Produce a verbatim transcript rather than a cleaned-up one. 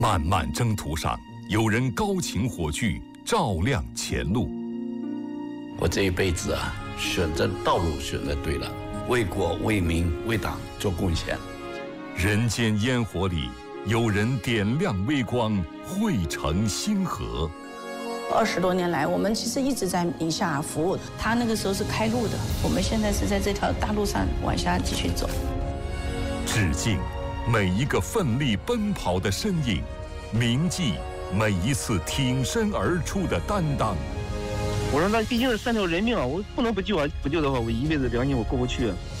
漫漫征途上，有人高擎火炬，照亮前路。 我这一辈子啊，选择道路选择对了，为国为民为党做贡献。 人间烟火里，有人点亮微光，汇成星河。 二十多年来，我们其实一直在宁夏服务。他那个时候是开路的，我们现在是在这条大路上往下继续走。 致敬每一个奋力奔跑的身影，铭记每一次挺身而出的担当。 我说那毕竟是三条人命啊，我不能不救啊！不救的话，我一辈子良心我过不去。